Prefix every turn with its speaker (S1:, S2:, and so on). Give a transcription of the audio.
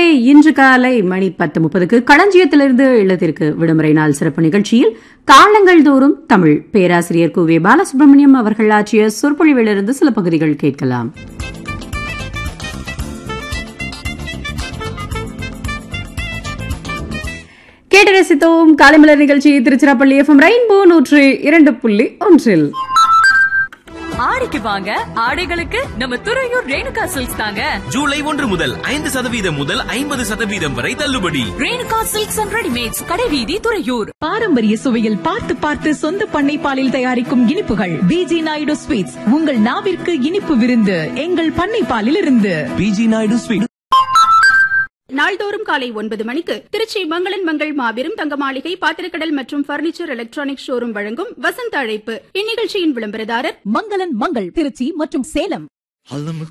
S1: இன்று காலை மணி 10:30 களஞ்சியத்திலிருந்து இல்லத்திற்கு விடுமுறை நாள் சிறப்பு நிகழ்ச்சியில் காலங்கள் தோறும் தமிழ் பேராசிரியர் கு. வே. பாலசுப்ரமணியம் அவர்கள் ஆற்றிய சொற்பொழிவிலிருந்து சில பகுதிகள் கேட்கலாம். கேட்டு ரசித்தோம் காலைமலர் நிகழ்ச்சி திருச்சிராப்பள்ளி FM ரெயின்போ 102.1.
S2: ஆடிக்கு வாங்க, ஆடைகளுக்கு நம்ம துறையூர் ரேணுகா சில்க்ஸ் தாங்க.
S3: ஜூலை 1 முதல் 5% முதல் 50% வரை தள்ளுபடி.
S2: ரேணுகா சில்க்ஸ் அண்ட் ரெடிமேட்ஸ், கடைவீதி, துறையூர்.
S4: பாரம்பரிய சுவையில் பார்த்து பார்த்து சொந்த பண்ணை பாலில் தயாரிக்கும் இனிப்புகள் பிஜி நாயுடு ஸ்வீட்ஸ். உங்கள் நாவிற்கு இனிப்பு விருந்து எங்கள் பண்ணை பாலில் இருந்து.
S3: PG Naidu sweet.
S5: நாள்தோறும் காலை 9 மணிக்கு திருச்சி மங்களன் மங்கள் மாபெரும் தங்க மாளிகை பாத்திரக்கடல் மற்றும் பர்னிச்சர் எலக்ட்ரானிக் ஷோரூம் வழங்கும் வசந்த அழைப்பு. இந்நிகழ்ச்சியின் விளம்பரதாரர்
S4: மங்களன் மங்கள் திருச்சி மற்றும் சேலம்.